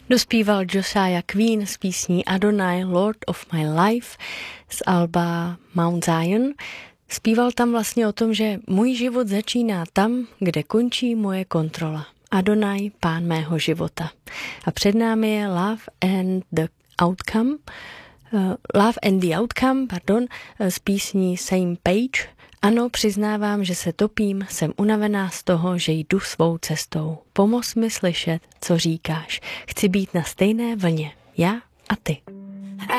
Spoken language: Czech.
Dospíval Josiah Queen s písní Adonai, Lord of my life z alba Mount Zion. Zpíval tam vlastně o tom, že můj život začíná tam, kde končí moje kontrola. Adonai, pán mého života. A před námi je Love and the Outcome z písní Same Page. Ano, přiznávám, že se topím, jsem unavená z toho, že jdu svou cestou. Pomoz mi slyšet, co říkáš. Chci být na stejné vlně, já a ty.